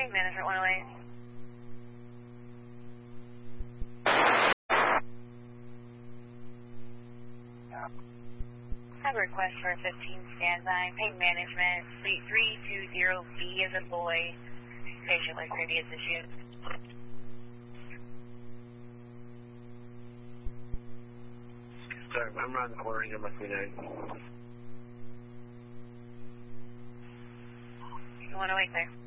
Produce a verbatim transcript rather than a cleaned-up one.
Pain management one oh eight. I have a request for a fifteen standby. Pain management, suite three two zero B as a boy. Patient with previous issues. Sorry, I'm around the corner. You must be there. one oh eight there.